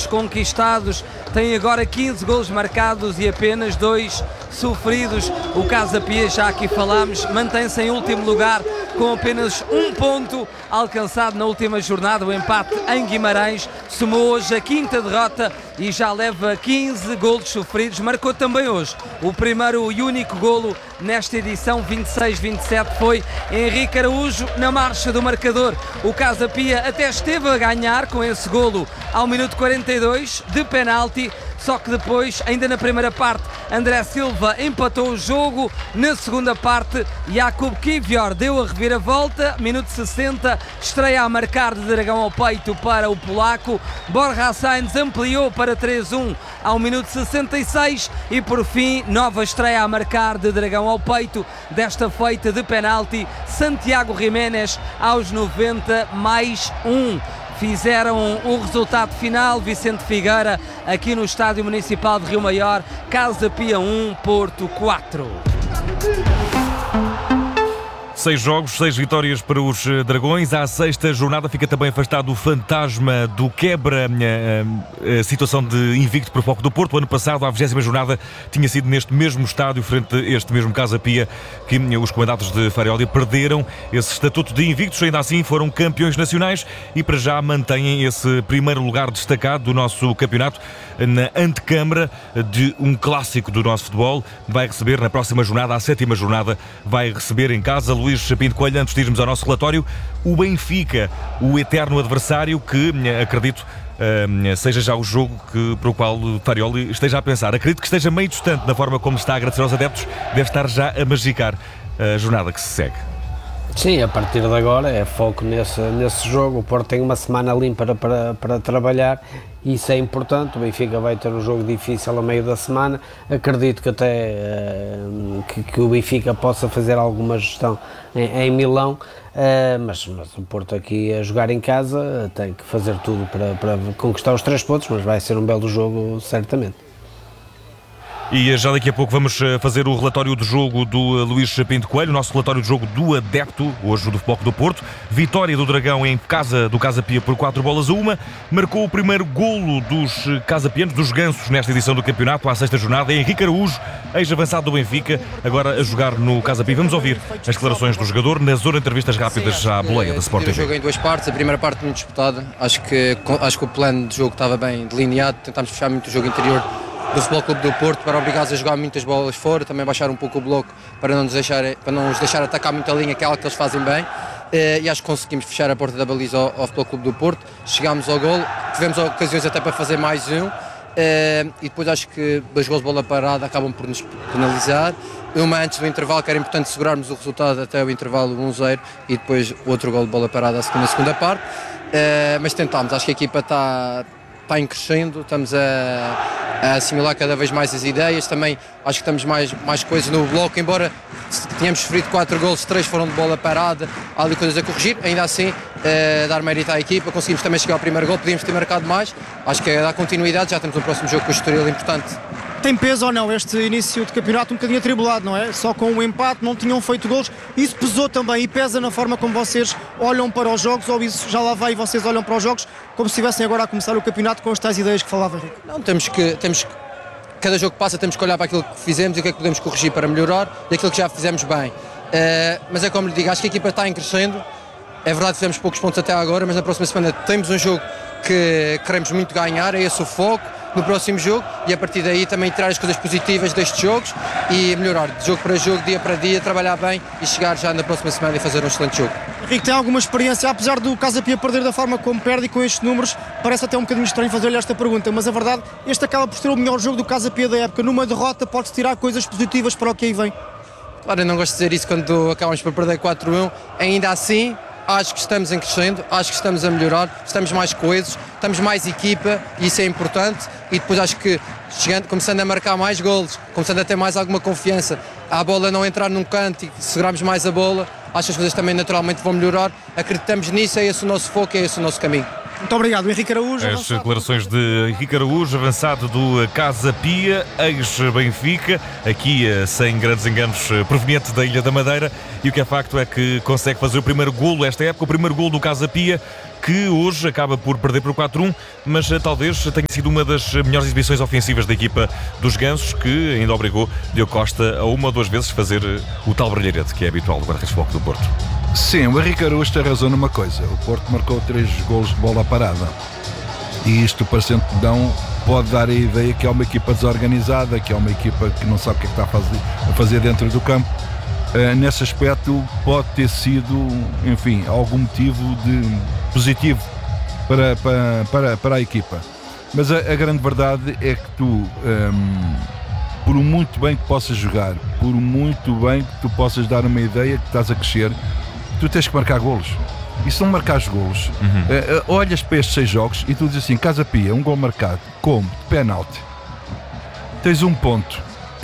conquistados, tem agora 15 golos marcados e apenas 2 sofridos. O Casa Pia, já aqui falámos, mantém-se em último lugar com apenas 1 ponto alcançado na última jornada. O empate em Guimarães somou hoje a 5ª derrota e já leva 15 golos sofridos. Marcou também hoje o primeiro e único golo nesta edição 26-27, foi Henrique Araújo na marcha do marcador. O Casa Pia até esteve a ganhar com esse golo ao minuto 42 de penalti, só que depois, ainda na primeira parte, André Silva empatou o jogo. Na segunda parte, Jakub Kivior deu a reviravolta. Minuto 60, estreia a marcar de dragão ao peito para o polaco. Borja Sainz ampliou para 3-1 ao minuto 66 e por fim, nova estreia a marcar de dragão ao peito, desta feita de penalti, Santiago Jiménez aos 90 mais 1. Fizeram o resultado final, Vicente Figueira, aqui no Estádio Municipal de Rio Maior. Casa Pia 1, Porto 4. 6 jogos, 6 vitórias para os Dragões. À 6ª jornada fica também afastado o fantasma do quebra a situação de invicto por foco do Porto. O ano passado, à 20ª jornada, tinha sido neste mesmo estádio, frente a este mesmo Casa Pia, que os comandados de Farioli perderam esse estatuto de invictos. Ainda assim, foram campeões nacionais e para já mantêm esse primeiro lugar destacado do nosso campeonato na antecâmara de um clássico do nosso futebol. Vai receber na próxima jornada, a 7ª jornada, vai receber em casa Luís Pinto Coelho. Antes de irmos ao nosso relatório, o Benfica, o eterno adversário que, acredito, seja já o jogo para o qual Farioli esteja a pensar. Acredito que esteja meio distante na forma como está a agradecer aos adeptos, deve estar já a magicar a jornada que se segue. Sim, a partir de agora é foco nesse jogo. O Porto tem uma semana limpa para trabalhar e isso é importante. O Benfica vai ter um jogo difícil a meio da semana. Acredito que até que o Benfica possa fazer alguma gestão em Milão, mas o Porto aqui a jogar em casa tem que fazer tudo para conquistar os 3 pontos, mas vai ser um belo jogo certamente. E já daqui a pouco vamos fazer o relatório do jogo do Luís Pinto Coelho, o nosso relatório de jogo do adepto, hoje do Futebol Clube do Porto. Vitória do Dragão em casa do Casa Pia por 4-1. Marcou o primeiro golo dos casapianos, dos gansos, nesta edição do campeonato, à 6ª jornada. Henrique Araújo, ex-avançado do Benfica, agora a jogar no Casa Pia. Vamos ouvir as declarações do jogador na zona de entrevistas rápidas à boleia da Sport TV. O jogo em 2 partes, a primeira parte muito disputada. Acho que o plano de jogo estava bem delineado, tentámos fechar muito o jogo interior do Futebol Clube do Porto, para obrigar-os a jogar muitas bolas fora, também baixar um pouco o bloco para não nos deixar atacar muita linha, que é algo que eles fazem bem, e acho que conseguimos fechar a porta da baliza ao Futebol Clube do Porto. Chegámos ao golo, tivemos ocasiões até para fazer mais um, e depois acho que 2 gols de bola parada acabam por nos penalizar. Uma antes do intervalo, que era importante segurarmos o resultado até o intervalo 1-0, e depois o outro gol de bola parada na segunda parte, mas tentámos. Acho que a equipa está em crescendo, estamos a assimilar cada vez mais as ideias. Também acho que estamos mais coisas no bloco, embora tenhamos sofrido 4 golos, 3 foram de bola parada, há ali coisas a corrigir. Ainda assim, dar mérito à equipa, conseguimos também chegar ao primeiro gol, podíamos ter marcado mais. Acho que é dar continuidade, já temos um próximo jogo com o Estoril importante. Tem peso ou não este início de campeonato um bocadinho atribulado, não é? Só com o empate, não tinham feito golos, isso pesou também e pesa na forma como vocês olham para os jogos, ou isso já lá vai e vocês olham para os jogos como se estivessem agora a começar o campeonato com as tais ideias que falava, Henrique? Não, temos que cada jogo que passa temos que olhar para aquilo que fizemos e o que é que podemos corrigir para melhorar e aquilo que já fizemos bem. Mas é como lhe digo, acho que a equipa está em crescendo. É verdade que fizemos poucos pontos até agora, mas na próxima semana temos um jogo que queremos muito ganhar, é esse o foco no próximo jogo, e a partir daí também tirar as coisas positivas destes jogos e melhorar de jogo para jogo, dia para dia, trabalhar bem e chegar já na próxima semana e fazer um excelente jogo. Henrique, tem alguma experiência, apesar do Casa Pia perder da forma como perde e com estes números, parece até um bocadinho estranho fazer-lhe esta pergunta, mas a verdade, este acaba por ser o melhor jogo do Casa Pia da época. Numa derrota pode-se tirar coisas positivas para o que aí vem. Claro, eu não gosto de dizer isso quando acabamos por perder 4-1, ainda assim acho que estamos em crescendo, acho que estamos a melhorar, estamos mais coesos, estamos mais equipa e isso é importante. E depois acho que começando a marcar mais golos, começando a ter mais alguma confiança, a bola não entrar num canto e segurarmos mais a bola, acho que as coisas também naturalmente vão melhorar. Acreditamos nisso, é esse o nosso foco, é esse o nosso caminho. Muito obrigado, Henrique Araújo. As declarações de Henrique Araújo, avançado do Casa Pia, ex-Benfica, aqui sem grandes enganos, proveniente da Ilha da Madeira, e o que é facto é que consegue fazer o primeiro golo esta época, o primeiro golo do Casa Pia, que hoje acaba por perder por 4-1, mas talvez tenha sido uma das melhores exibições ofensivas da equipa dos Gansos, que ainda obrigou Diogo Costa a uma ou duas vezes fazer o tal brilharete que é habitual do guarda-redes Futebol Clube do Porto. Sim, o Henrique Araújo tem razão numa coisa: o Porto marcou 3 golos de bola parada, e isto para Santedão pode dar a ideia que é uma equipa desorganizada, que é uma equipa que não sabe o que é que está a fazer dentro do campo. Nesse aspecto pode ter sido, enfim, algum motivo positivo para a equipa, mas a grande verdade é que tu, por muito bem que possas jogar, por muito bem que tu possas dar uma ideia que estás a crescer, tu tens que marcar golos. E se não marcares golos, olhas para estes 6 jogos e tu dizes assim: Casa Pia, um gol marcado, como? De penalti, tens 1 ponto.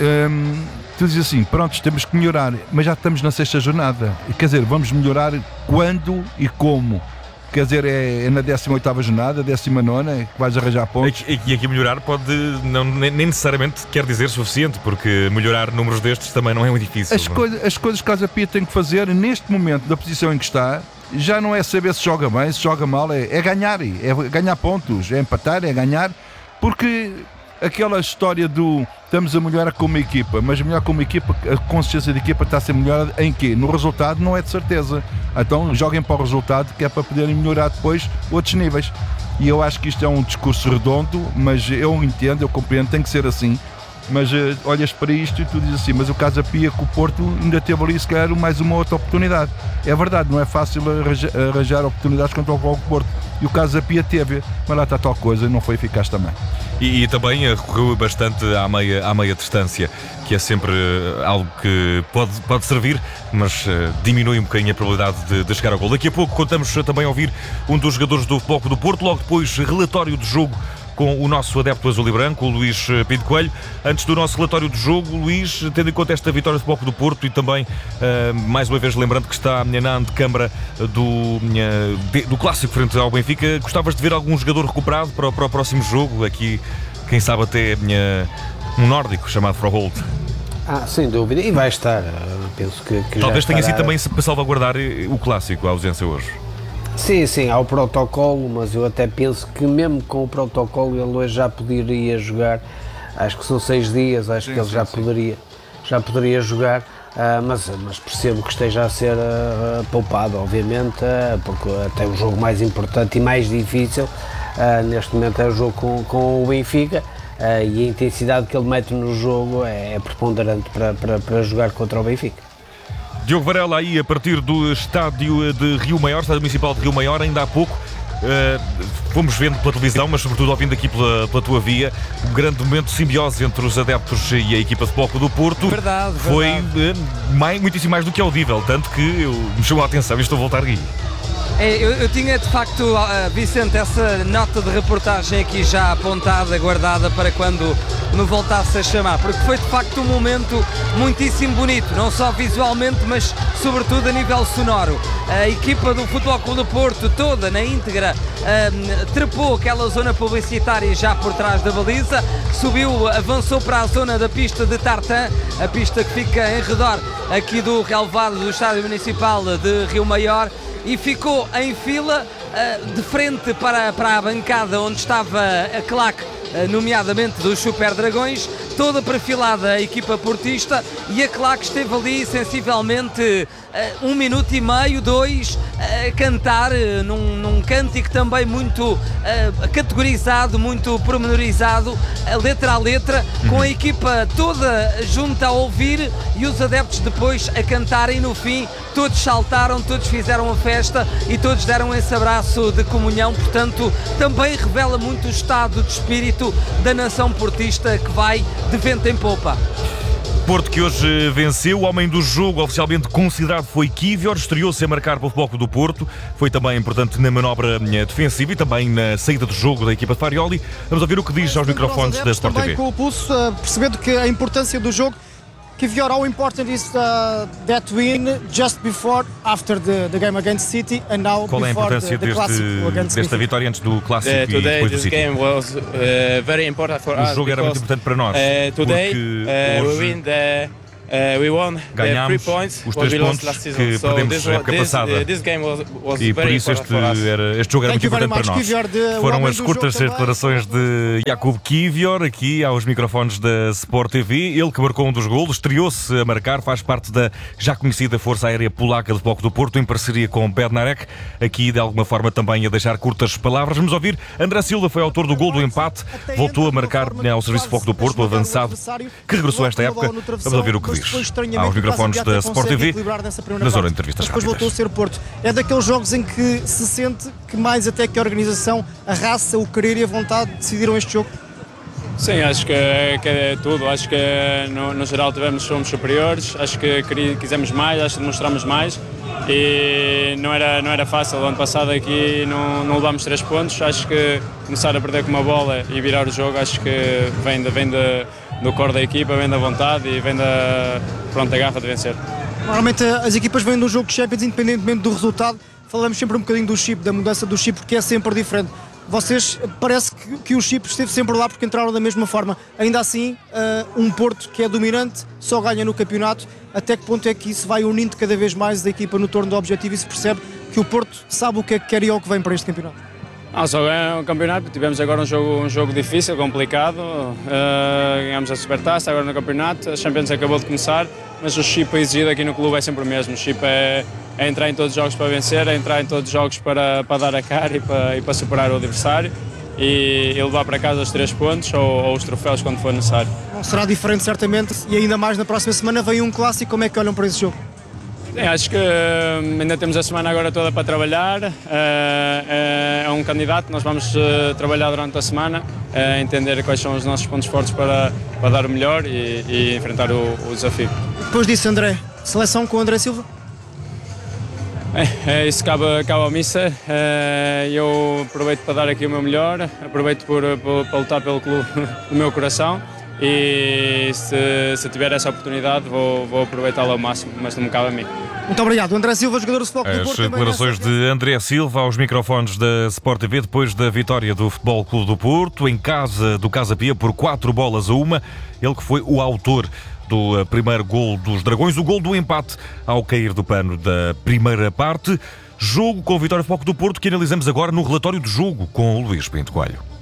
Tu dizes assim: pronto, temos que melhorar, mas já estamos na 6ª jornada. Quer dizer, vamos melhorar quando e como? Quer dizer, é na 18ª jornada, 19ª, que vais arranjar pontos. E aqui melhorar pode nem necessariamente quer dizer suficiente, porque melhorar números destes também não é muito difícil. As coisas que Casa Pia tem que fazer neste momento, da posição em que está, já não é saber se joga bem, se joga mal, é ganhar pontos, é empatar, é ganhar, porque aquela história do estamos a melhorar como equipa, mas melhor como equipa, a consciência da equipa está a ser melhorada em quê? No resultado não é de certeza. Então joguem para o resultado, que é para poderem melhorar depois outros níveis. E eu acho que isto é um discurso redondo, mas eu entendo, eu compreendo, tem que ser assim. Mas olhas para isto e tu dizes assim: mas o Casa Pia com o Porto ainda teve ali se calhar mais uma outra oportunidade. É verdade, não é fácil arranjar oportunidades contra o Porto, e o Casa Pia teve, mas lá está tal coisa, não foi eficaz também. E também recorreu bastante à meia distância, que é sempre algo que pode servir, mas diminui um bocadinho a probabilidade de chegar ao gol. Daqui a pouco contamos também a ouvir um dos jogadores do Futebol Clube do Porto, logo depois relatório de jogo com o nosso adepto azul e branco, o Luís Pinto Coelho. Antes do nosso relatório de jogo, Luís, tendo em conta esta vitória do Futebol Clube do Porto e também, mais uma vez lembrando que está na antecâmara do clássico frente ao Benfica, gostavas de ver algum jogador recuperado para o próximo jogo? Aqui, quem sabe até um nórdico chamado Froholt. Sem dúvida, e vai estar. Penso que talvez já tenha estará... sido também para salvaguardar o clássico, a ausência hoje. Sim, há o protocolo, mas eu até penso que mesmo com o protocolo ele hoje já poderia jogar. Acho que são 6 dias, acho que ele já poderia jogar, mas percebo que esteja a ser poupado, obviamente, porque até o jogo mais importante e mais difícil neste momento é o jogo com o Benfica, e a intensidade que ele mete no jogo é preponderante para jogar contra o Benfica. Diogo Varela aí a partir do estádio de Rio Maior, estádio municipal de Rio Maior, ainda há pouco fomos vendo pela televisão, mas sobretudo ouvindo aqui pela tua via, um grande momento de simbiose entre os adeptos e a equipa de Futebol Clube do Porto. Verdade. Foi muitíssimo mais do que audível, tanto que me chamou a atenção e estou a voltar a rir. Eu tinha de facto, Vicente, essa nota de reportagem aqui já apontada, guardada para quando me voltasse a chamar, porque foi de facto um momento muitíssimo bonito, não só visualmente, mas sobretudo a nível sonoro. A equipa do Futebol Clube do Porto toda na íntegra trepou aquela zona publicitária já por trás da baliza, subiu, avançou para a zona da pista de Tartan, a pista que fica em redor aqui do relvado do Estádio Municipal de Rio Maior, e ficou em fila de frente para a bancada onde estava a claque, nomeadamente dos Super Dragões, toda perfilada a equipa portista, e a claque esteve ali sensivelmente 1 minuto e meio, 2, a cantar num cântico também muito categorizado, muito pormenorizado, letra a letra, com a equipa toda junta a ouvir e os adeptos depois a cantarem. No fim todos saltaram, todos fizeram a festa e todos deram esse abraço de comunhão. Portanto, também revela muito o estado de espírito da nação portista, que vai de vento em popa. Porto que hoje venceu, o homem do jogo oficialmente considerado foi Kiwior, estreou-se a marcar para o Futebol Clube do Porto, foi também importante na manobra defensiva e também na saída do jogo da equipa de Farioli. Vamos ouvir o que diz aos microfones da Sport TV. Também com o pulso, percebendo que a importância do jogo Kivior, how important is that win just before, after the game against City and now Qual é a before importância the Clásico against desta City? vitória antes do Clássico e Today depois do this City? game was very important for us O jogo era muito because importante para nós, today porque we hoje win we won the 3 ganhámos points os what 3 we lost pontos last season. que So perdemos na época passada. this game was E por very isso important for us. este jogo era Thank muito you very importante para much, nós. Kivior, o Foram homem as do curtas jogo também. declarações de Jakub Kivior aqui aos microfones da Sport TV. Ele que marcou um dos golos, estreou-se a marcar, faz parte da já conhecida Força Aérea Polaca do Futebol Clube do Porto, em parceria com Bednarek. Aqui, de alguma forma, também a deixar curtas palavras. Vamos ouvir. André Silva foi autor do gol do empate, voltou a marcar ao serviço do Futebol do Porto, o avançado, que regressou esta época. Vamos ouvir o que diz aos microfones da Sport TV, na zona de entrevistas depois voltou a rápidas. ser Porto. É daqueles jogos em que se sente que mais até que a organização, a raça, o querer e a vontade decidiram este jogo. Sim, acho que é tudo. Acho que no geral somos superiores, acho que quisemos mais, acho que demonstramos mais e não era fácil. O ano passado aqui não levámos 3 pontos, acho que começar a perder com uma bola e virar o jogo, acho que vem do core da equipa, vem da vontade e vem da garra de vencer. Normalmente as equipas vêm de um jogo de Champions, independentemente do resultado. Falamos sempre um bocadinho do chip, da mudança do chip, porque é sempre diferente. Vocês, parece que o chip esteve sempre lá porque entraram da mesma forma. Ainda assim, um Porto que é dominante só ganha no campeonato. Até que ponto é que isso vai unindo cada vez mais a equipa no torno do objetivo e se percebe que o Porto sabe o que é que quer e o que vem para este campeonato? Só ganha o campeonato, tivemos agora um jogo difícil, complicado, ganhamos a Supertaça agora no campeonato, a Champions acabou de começar, mas o chip exigido aqui no clube é sempre o mesmo. O chip é entrar em todos os jogos para vencer, é entrar em todos os jogos para dar a cara e para superar o adversário e levar para casa os 3 pontos ou os troféus quando for necessário. Não será diferente certamente e ainda mais na próxima semana vem um clássico. Como é que olham para esse jogo? Acho que ainda temos a semana agora toda para trabalhar, é um candidato, nós vamos trabalhar durante a semana, entender quais são os nossos pontos fortes para dar o melhor e enfrentar o desafio. Depois disso, André, seleção com o André Silva? Isso cabe ao Mister, eu aproveito para dar aqui o meu melhor, aproveito para lutar pelo clube do meu coração. E se tiver essa oportunidade vou aproveitá-la ao máximo, mas não me cabe a mim. Muito obrigado, André Silva, jogador do Futebol Clube do Porto. As declarações de André Silva aos microfones da Sport TV depois da vitória do Futebol Clube do Porto em casa do Casa Pia por 4-1. Ele que foi o autor do primeiro gol dos Dragões, o gol do empate ao cair do pano da primeira parte. Jogo com vitória do Futebol Clube do Porto que analisamos agora no relatório do jogo com o Luís Pinto Coelho.